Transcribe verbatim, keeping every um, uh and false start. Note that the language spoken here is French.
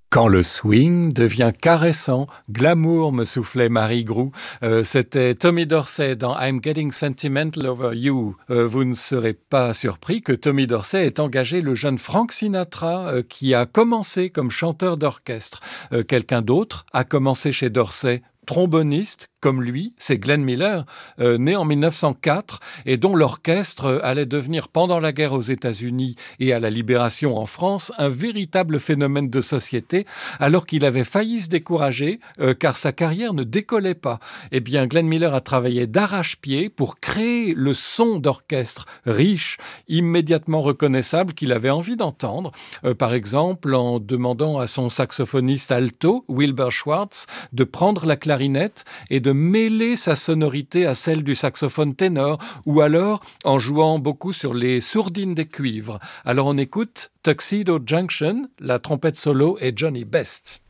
Quand le swing devient caressant, glamour, me soufflait Marie Groux. Euh, c'était Tommy Dorsey dans I'm Getting Sentimental Over You. Euh, vous ne serez pas surpris que Tommy Dorsey ait engagé le jeune Frank Sinatra euh, qui a commencé comme chanteur d'orchestre. Euh, quelqu'un d'autre a commencé chez Dorsey, tromboniste, comme lui, c'est Glenn Miller, euh, né en mille neuf cent quatre et dont l'orchestre euh, allait devenir pendant la guerre aux États-Unis et à la libération en France un véritable phénomène de société alors qu'il avait failli se décourager euh, car sa carrière ne décollait pas. Eh bien, Glenn Miller a travaillé d'arrache-pied pour créer le son d'orchestre riche, immédiatement reconnaissable qu'il avait envie d'entendre. Euh, par exemple, en demandant à son saxophoniste alto, Wilbur Schwartz, de prendre la clarinette et de de mêler sa sonorité à celle du saxophone ténor ou alors en jouant beaucoup sur les sourdines des cuivres. Alors on écoute Tuxedo Junction, la trompette solo et Johnny Best.